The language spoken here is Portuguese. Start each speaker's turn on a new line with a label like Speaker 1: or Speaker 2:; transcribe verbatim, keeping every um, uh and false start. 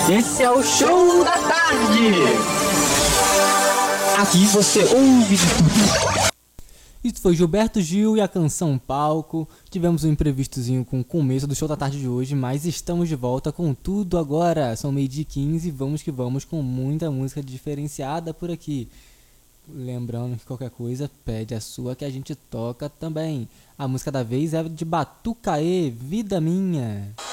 Speaker 1: Esse é o Show da Tarde. Aqui você ouve de tudo.
Speaker 2: Isso foi Gilberto Gil e a canção Palco. Tivemos um imprevistozinho com o começo do Show da Tarde de hoje, mas estamos de volta com tudo agora. São meio-dia e quinze e vamos que vamos com muita música diferenciada por aqui. Lembrando que qualquer coisa, pede a sua que a gente toca também. A música da vez é de Batucaê, Vida Minha.